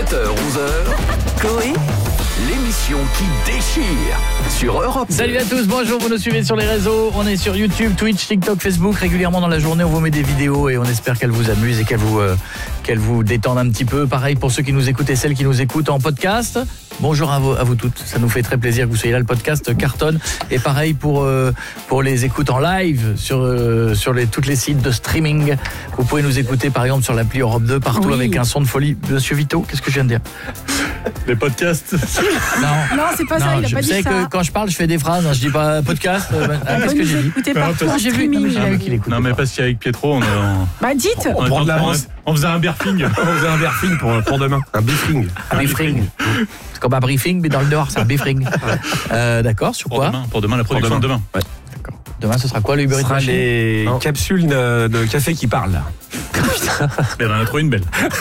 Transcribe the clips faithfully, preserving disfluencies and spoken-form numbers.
sept heures onze heures, Coé, l'émission qui déchire sur Europe. Salut à tous, bonjour, vous nous suivez sur les réseaux. On est sur YouTube, Twitch, TikTok, Facebook. Régulièrement dans la journée, on vous met des vidéos et on espère qu'elles vous amusent et qu'elles vous, euh, qu'elles vous détendent un petit peu. Pareil pour ceux qui nous écoutent et celles qui nous écoutent en podcast. Bonjour à vous, à vous toutes, ça nous fait très plaisir que vous soyez là, le podcast cartonne. Et pareil pour, euh, pour les écoutes en live sur, euh, sur les, toutes les sites de streaming. Vous pouvez nous écouter par exemple sur l'appli Europe deux, partout oui. avec un son de folie. Monsieur Vito, qu'est-ce que je viens de dire? Les podcasts. Non, non c'est pas non, ça, il a je pas dit ça. sais que quand je parle, je fais des phrases, hein, je dis pas podcast. Euh, ah, qu'est-ce que j'ai dit? Ah, j'ai vu, non, mais j'ai vu qu'il écoute. Non, mais parce qu'avec Pietro, on a... Bah dites on, on, on, on, on faisait un briefing. On faisait un briefing pour, pour demain. Un briefing. Un briefing. C'est comme un briefing, mais dans le dehors, c'est un briefing. Euh, d'accord, sur quoi? Pour demain, pour demain la production de demain. Ouais. D'accord. Demain, ce sera quoi, le Uber Eats? Ce sera les non. capsules de, de café qui parlent. Mais on en a trouvé une belle.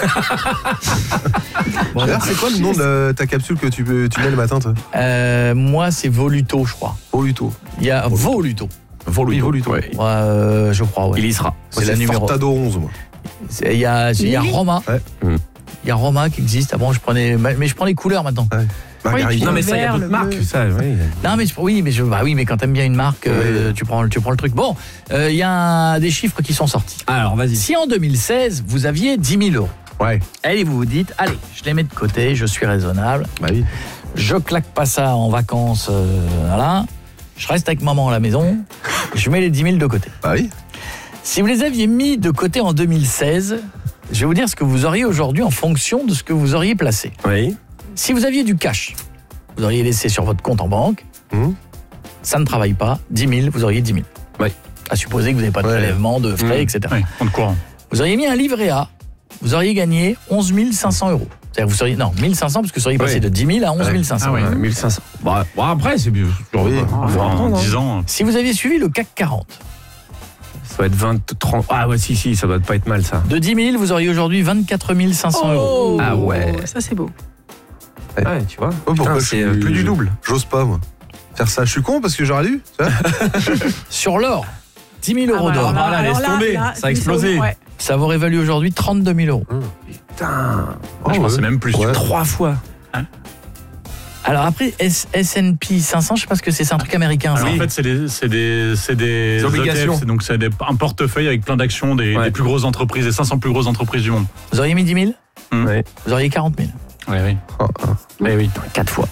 Bon, alors, c'est quoi le nom de ta capsule que tu, tu mets le matin, toi? euh, Moi, c'est Voluto, je crois. Voluto. Il y a Voluto. Voluto. Voluto. Ouais. Ouais, euh, je crois, ouais. Il y sera. C'est, c'est la numéro. Fortado onze, moi. Il y a, il y a Roma. Ouais. Mm. Il y a Roma qui existe. Avant, je prenais, mais je prends les couleurs maintenant. Ouais. Oui, non mais ça il y a d'autres marques ça, oui. Non mais oui mais je bah oui mais quand t'aimes bien une marque euh, oui. tu prends tu prends le truc. Bon, il euh, y a des chiffres qui sont sortis. Alors vas-y. Si en deux mille seize vous aviez dix mille euros. Ouais. Allez, vous vous dites allez, je les mets de côté, je suis raisonnable. Bah oui. Je claque pas ça en vacances euh, voilà. Je reste avec maman à la maison, je mets les dix mille de côté. Bah oui. Si vous les aviez mis de côté en deux mille seize, je vais vous dire ce que vous auriez aujourd'hui en fonction de ce que vous auriez placé. Oui. Si vous aviez du cash, vous auriez laissé sur votre compte en banque, mmh. ça ne travaille pas, dix mille, vous auriez dix mille. Oui. À supposer que vous n'avez pas de ouais. prélèvement, de frais, mmh. et cetera. Oui, compte courant. Vous auriez mis un livret A, vous auriez gagné onze mille cinq cents euros. C'est-à-dire vous seriez, non, mille cinq cents parce que vous seriez passé oui. de dix mille à onze mille cinq cents. Ah oui, mille cinq cents. Bon, bon après, c'est mieux. Oui. En dix ans. Si vous aviez suivi le C A C quarante. Ça va être vingt, trente. Ah ouais, si, si, ça doit pas être mal, ça. De dix mille, vous auriez aujourd'hui vingt-quatre mille cinq cents oh, euros. Ah ouais. Ça, c'est beau. Ouais, tu vois. Oh, pourquoi c'est je, plus du double. J'ose pas, moi. Faire ça, je suis con parce que j'aurais dû. Sur l'or, dix mille euros ah, d'or. Voilà, là, laisse là, tomber. Là, ça a explosé. Ouais. Ça vous révalue aujourd'hui trente-deux mille euros. Mmh. Putain. Oh, je pensais ouais. même plus. Ouais. Trois fois. Hein? Alors après, S and P cinq cents, je sais pas ce que c'est, c'est un truc américain. Alors oui. en fait, c'est des, c'est des, c'est des obligations. E T F, c'est donc c'est des, un portefeuille avec plein d'actions des, ouais. des plus grosses entreprises, des cinq cents plus grosses entreprises du monde. Vous auriez mis dix mille mmh. ouais. Vous auriez quarante mille. Oui, oui. Oh, oh. Oui, oui. Quatre fois.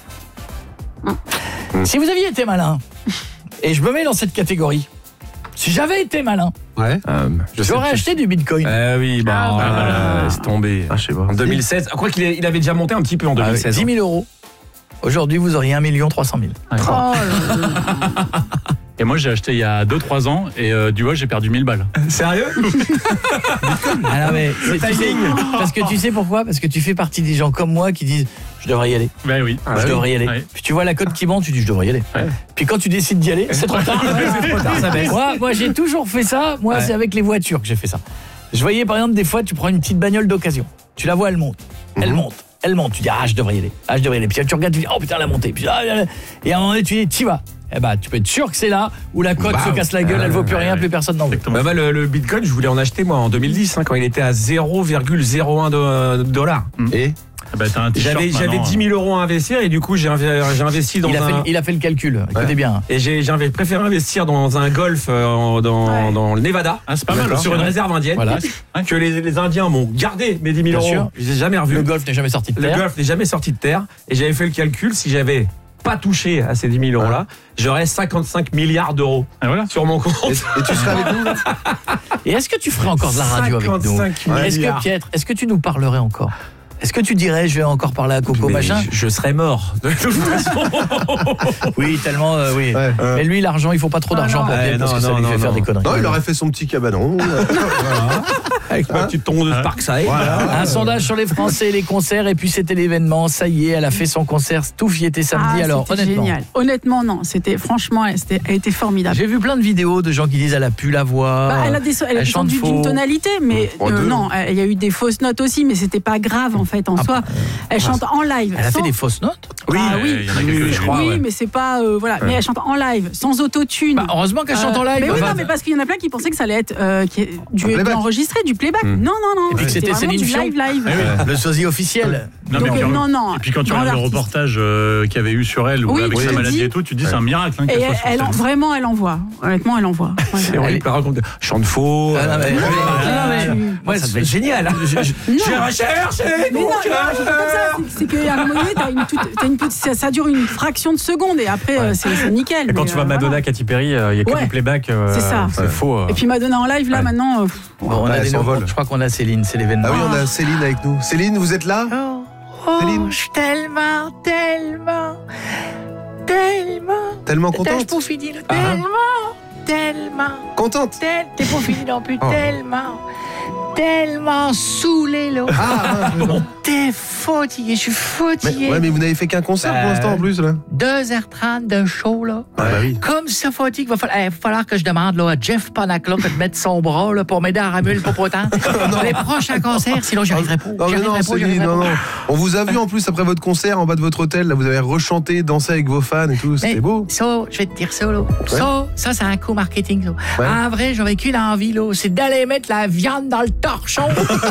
Mmh. Si vous aviez été malin, et je me mets dans cette catégorie, si j'avais été malin, ouais. euh, j'aurais acheté du Bitcoin. Euh, oui, bah, ah, bah, bah, bah, laisse tomber. Ah, je sais pas. En deux mille seize, quoi qu'il il avait déjà monté un petit peu en deux mille seize. Ah, dix mille euros. Aujourd'hui, vous auriez un million trois cent mille. Ouais. Oh, et moi, j'ai acheté il y a deux trois ans et euh, du coup, j'ai perdu mille balles. Sérieux? Ah non, mais c'est, tu sais, parce que tu sais pourquoi? Parce que tu fais partie des gens comme moi qui disent je devrais y aller. Ben oui. Ah, je oui. devrais y aller. Ouais. Puis tu vois la cote qui monte, tu dis je devrais y aller. Ouais. Puis quand tu décides d'y aller, c'est trop tard. C'est trop tard, ça baisse. Moi, moi, j'ai toujours fait ça. Moi, ouais. c'est avec les voitures que j'ai fait ça. Je voyais par exemple des fois, tu prends une petite bagnole d'occasion. Tu la vois, elle monte. Mm-hmm. Elle monte. Elle monte. Tu dis ah je devrais y aller. Ah je devrais y aller. Puis tu regardes, tu dis oh putain la montée. Puis, ah, et à un moment donné, tu dis t'y vas. Eh bah, tu peux être sûr que c'est là où la cote bah, se casse la gueule, elle vaut plus rien, ouais, plus personne n'en veut. Bah, bah, le, le Bitcoin, je voulais en acheter moi en deux mille dix, hein, quand il était à zéro virgule zéro un dollars. Mmh. Et bah, t'as un j'avais, j'avais dix mille euros à investir et du coup j'ai, j'ai investi dans il a un... Fait, il a fait le calcul, écoutez ouais. bien. Et j'ai, j'avais préféré investir dans un golf euh, dans, ouais. dans le Nevada, ah, c'est pas mal, sur une réserve indienne, voilà. que les, les Indiens m'ont gardé mes dix mille euros. Je les ai jamais revus. Le golf n'est jamais sorti de terre. Le golf n'est jamais sorti de terre. Et j'avais fait le calcul, si j'avais pas touché à ces dix mille euros là, j'aurais cinquante-cinq milliards d'euros ah, voilà. sur mon compte. Et, et tu serais avec nous? Et est-ce que tu ferais encore de la radio avec nous? Est-ce que Pietre, est-ce que tu nous parlerais encore? Est-ce que tu dirais je vais encore parler à Coco mais machin? Je, je serais mort de toute façon. Oui, tellement euh, oui. Ouais, ouais. Mais lui l'argent, il faut pas trop d'argent ah, pour Pierre parce non, que ça non, lui fait non, faire non. des conneries. Non, il aurait fait son petit cabanon. Voilà. Avec ma petite tondeuse Parkside. Voilà. Un sondage sur les Français et les concerts et puis c'était l'événement, ça y est, elle a fait son concert Stouff, y était samedi ah, alors honnêtement. Génial. Honnêtement non, c'était franchement c'était elle était formidable. J'ai vu plein de vidéos de gens qui disent elle a pu la voix. Bah, elle a des elle, elle chante d'une tonalité mais euh, non, il y a eu des fausses notes aussi mais c'était pas grave en fait. fait, en soi. Elle chante en live. Elle a sans- fait des fausses notes. Oui, Ah oui. il y en a quelques-unes, je crois. Oui, ouais. mais c'est pas euh, voilà. Mais elle chante en live, sans autotune. Bah, heureusement qu'elle chante en live. Mais oui, Enfin, non, mais parce qu'il y en a plein qui pensaient que ça allait être euh, qui est du Un playback. enregistré, du playback. Mm. Non, non, non. Et puis que c'était vraiment Céline du Dion. live, live. Eh oui. Le sosie officiel. Non, Donc, mais puis, euh, non, non. Et puis quand tu Grande regardes le artiste. reportage euh, qu'il y avait eu sur elle, ou Oui, avec oui. sa Je maladie dis- et tout, tu te dis c'est un miracle hein, Et qu'elle elle, soit sur elle en- scène. vraiment, elle envoie. Honnêtement, elle envoie. Ouais. C'est horrible, elle raconte chante faux. Ah, non, mais- euh, mais- voilà. non, mais- tu- moi, Ça devait être génial. hein. je- je- Non. J'ai recherché Mais mon non, c'est pas comme cœur. ça. C'est- C'est qu'à un moment donné, t'as une toute- t'as une petite- ça, ça dure une fraction de seconde et après, euh, c'est c'est nickel. Et quand mais, tu vois euh, Madonna, voilà. Katy Perry, euh, il y a que Ouais. du playback. euh, C'est ça. C'est faux. euh. Et puis Madonna en live, là, Ouais. maintenant. euh, pff, Bon, on Ouais, a elle des s'envole. nouveaux. Je crois qu'on a Céline, c'est l'événement. Ah oui, on a Céline avec nous. Céline, vous êtes là Oh, Céline. je suis tellement, tellement, tellement. Tellement T'as contente pas fini, là. Ah. Tellement, tellement, Contente tel- t'es pas fini non plus, Oh. tellement, tellement saoulé, là. Ah, ouais, non. T'es fatigué, je suis fatigué. mais, ouais, mais vous n'avez fait qu'un concert pour Bah, l'instant en plus, là. deux heures trente de show, là. Ah, bah oui. Comme ça fatigue, va falloir, eh, va falloir que je demande là, à Jeff Panaclock de mettre son bras là, pour m'aider à ramuer le popotin. Les prochains concerts, sinon j'y arriverai pas. Non, J'y mais non, arriverai pas, j'y Céline, arriverai non, pas. non. On vous a vu en plus après votre concert en bas de votre hôtel, là, vous avez rechanté, dansé avec vos fans et tout, c'était Mais beau. Ça, je vais te dire ça, là. Ça, ça, c'est un coup marketing, ça. Ouais. En vrai, j'avais qu'une envie, là, c'est d'aller mettre la viande dans le torchon.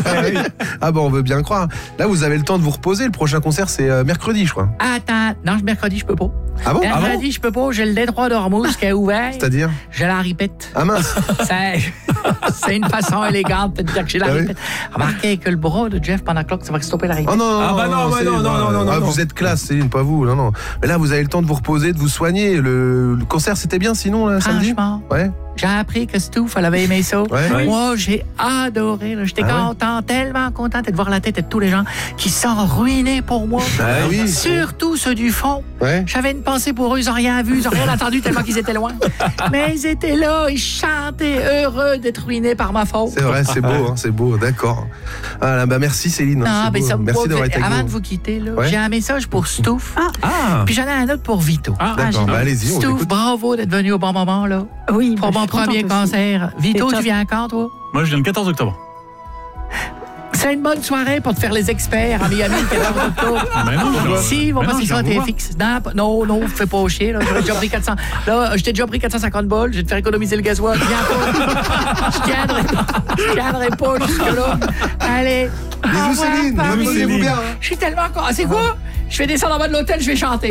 Ah bon, on veut bien croire. Là, vous avez le temps de vous reposer. Le prochain concert, c'est euh, mercredi, je crois. Attends, non, mercredi, je peux pas. Ah bon Ah bon Mercredi, je peux pas. J'ai le détroit d'Ormuz qui est ouvert. C'est-à-dire Je la répète. Ah mince. C'est c'est une façon élégante de dire que j'ai la Ah oui? répète. Remarquez que le bras de Jeff Panaclock, ça va stopper la répète. Oh non, non, Ah bah non, ouais, Céline, non, non, non, non, ah, non. vous êtes classe, Céline, pas vous. Non, non. Mais là, vous avez le temps de vous reposer, de vous soigner. Le, le concert, c'était bien sinon, là, samedi Franchement, Ouais. j'ai appris que Stouff, elle avait aimé ça. Ouais. Moi, j'ai adoré. là. J'étais Ah ouais? content, tellement contente de voir la tête de tous les gens qui sont ruinés pour moi. Ah oui. Surtout ceux du fond. Ouais. J'avais une pensée pour eux, ils n'ont rien vu, ils n'ont rien entendu tellement qu'ils étaient loin. Mais ils étaient là, ils chantaient heureux d'être ruinés par ma faute. C'est vrai, c'est beau, hein, c'est beau, d'accord. Ah là, bah merci Céline. hein, Non, c'est mais beau. ça me Merci voit- d'avoir été avec Avant nous. de vous quitter, là, Ouais. j'ai un message pour Stouff. Ah. Puis j'en ai un autre pour Vito. Ah, D'accord, bah allez-y, on Stouff, écoute. bravo d'être venu au bon moment, là. Oui, Pour bah, mon je suis contente premier aussi. concert. Vito, Et tu top. viens quand, toi? Moi, je viens le quatorze octobre. C'est une bonne soirée pour te faire les experts à Miami le quatorze octobre. Mais non, je- Si, ils vont mais non, passer je ça à viens tes vous fixes. Non, pas- non, non, fais pas chier. Là, j'aurais déjà pris quatre cents. Là, je t'ai déjà pris quatre cent cinquante balles. Je vais te faire économiser le gasoil. Viens pas. Je tiendrai pas. Je tiendrai pas jusque-là. Allez. au Bisous revoir, Céline, Paris. reposez-vous bien. hein. Je suis tellement con. Ah, c'est quoi? Je vais descendre en bas de l'hôtel, je vais chanter.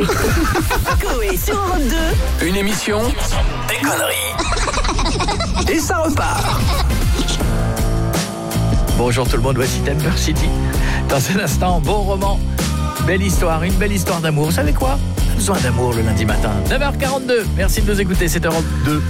Coé sur Europe deux. Une émission des conneries. Et ça repart. Bonjour tout le monde, voici Denver City. Dans un instant, beau roman, belle histoire, une belle histoire d'amour. Vous savez quoi? Besoin d'amour le lundi matin. neuf heures quarante-deux. Merci de nous écouter, c'est Europe deux.